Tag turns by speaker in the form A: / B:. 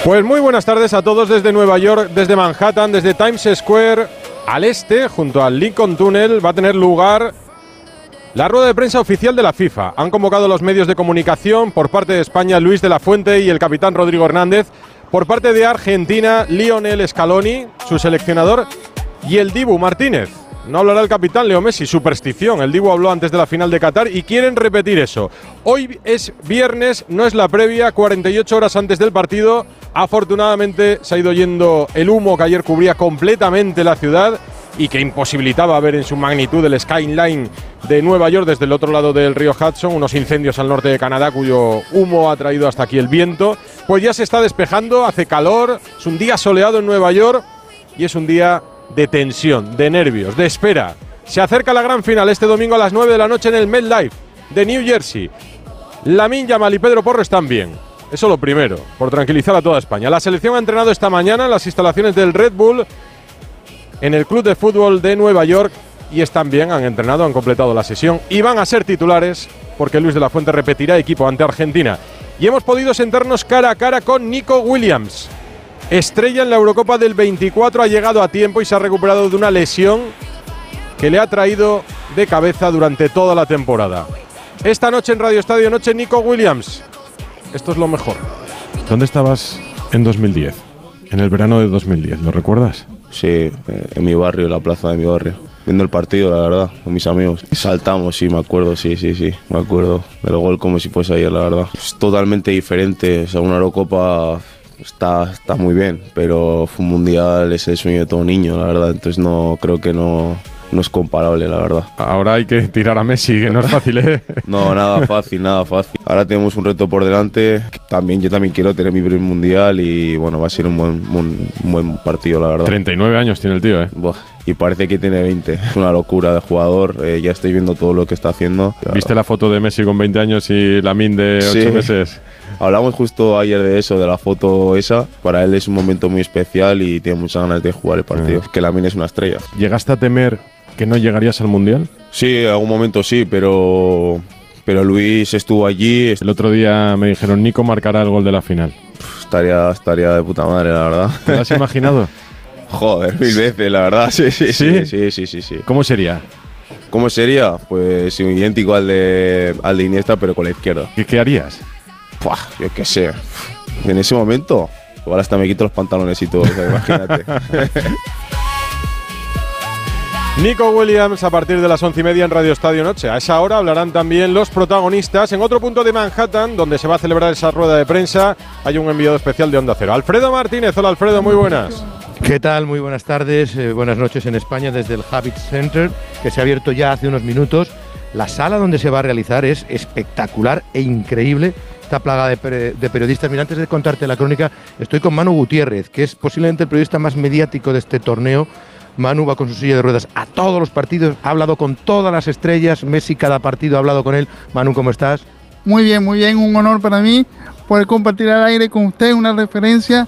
A: Pues muy buenas tardes a todos desde Nueva York, desde Manhattan, desde Times Square al este, junto al Lincoln Tunnel, va a tener lugar la rueda de prensa oficial de la FIFA. Han convocado los medios de comunicación por parte de España Luis de la Fuente y el capitán Rodrigo Hernández, por parte de Argentina Lionel Scaloni, su seleccionador, y el Dibu Martínez. No hablará el capitán Leo Messi, superstición. El Dibu habló antes de la final de Qatar y quieren repetir eso. Hoy es viernes, no es la previa, 48 horas antes del partido. Afortunadamente se ha ido yendo el humo que ayer cubría completamente la ciudad y que imposibilitaba ver en su magnitud el skyline de Nueva York desde el otro lado del río Hudson, unos incendios al norte de Canadá cuyo humo ha traído hasta aquí el viento. Pues ya se está despejando, hace calor, es un día soleado en Nueva York y es un día de tensión, de nervios, de espera. Se acerca la gran final este domingo a las 9 de la noche en el MetLife de New Jersey. Lamine Yamal y Pedro Porro están bien. Eso lo primero, por tranquilizar a toda España. La selección ha entrenado esta mañana en las instalaciones del Red Bull, en el club de fútbol de Nueva York, y están bien, han entrenado, han completado la sesión y van a ser titulares porque Luis de la Fuente repetirá equipo ante Argentina. Y hemos podido sentarnos cara a cara con Nico Williams. Estrella en la Eurocopa del 24, ha llegado a tiempo y se ha recuperado de una lesión que le ha traído de cabeza durante toda la temporada. Esta noche en Radio Estadio Noche, Nico Williams. Esto es lo mejor. ¿Dónde estabas en 2010? En el verano de 2010, ¿lo recuerdas?
B: Sí, en mi barrio, en la plaza de mi barrio. Viendo el partido, la verdad, con mis amigos. Saltamos, sí, me acuerdo, sí. Me acuerdo del gol como si fuese ayer, la verdad. Es totalmente diferente, o sea, una Eurocopa está muy bien, pero fue un mundial, es el sueño de todo niño, la verdad. Entonces no creo que no es comparable, la verdad.
A: Ahora hay que tirar a Messi, que no es fácil, ¿eh?
B: No, nada fácil. Ahora tenemos un reto por delante. Yo también quiero tener mi primer mundial y bueno, va a ser un buen partido, la verdad.
A: 39 años tiene el tío, ¿eh?
B: Buah, y parece que tiene 20. Es una locura de jugador. Ya estoy viendo todo lo que está haciendo.
A: ¿Viste la foto de Messi con 20 años y Lamine de 8 meses?
B: Hablamos justo ayer de eso, de la foto esa. Para él es un momento muy especial y tiene muchas ganas de jugar el partido. Que Lamine es una estrella.
A: ¿Llegaste a temer que no llegarías al Mundial?
B: Sí, en algún momento sí, pero Luis estuvo allí.
A: El otro día me dijeron, Nico marcará el gol de la final.
B: Estaría de puta madre, la verdad.
A: ¿Te lo has imaginado?
B: Joder, 1000 veces, la verdad. Sí.
A: ¿Cómo sería?
B: ¿Cómo sería? Pues idéntico al de Iniesta, pero con la izquierda.
A: ¿Qué harías?
B: Puah, yo qué sé. En ese momento, igual hasta me quito los pantalones y todo, o sea, imagínate.
A: Nico Williams a partir de las 11:30 en Radio Estadio Noche. A esa hora hablarán también los protagonistas. En otro punto de Manhattan, donde se va a celebrar esa rueda de prensa, hay un enviado especial de Onda Cero. Alfredo Martínez. Hola, Alfredo, muy buenas.
C: ¿Qué tal? Muy buenas tardes, buenas noches en España desde el Javits Center, que se ha abierto ya hace unos minutos. La sala donde se va a realizar es espectacular e increíble. Está plagada de periodistas. Mira, antes de contarte la crónica, estoy con Manu Gutiérrez, que es posiblemente el periodista más mediático de este torneo. Manu va con su silla de ruedas a todos los partidos, ha hablado con todas las estrellas. Messi cada partido ha hablado con él. Manu, ¿cómo estás?
D: Muy bien, un honor para mí poder compartir al aire con usted una referencia